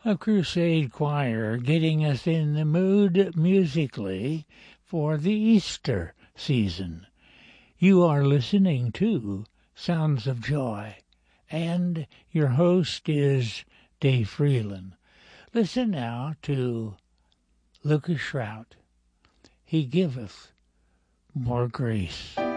A crusade choir getting us in the mood musically for the Easter season. You are listening to Sounds of Joy, and your host is Dave Freeland. Listen now to Lucas Shrout. He giveth more grace.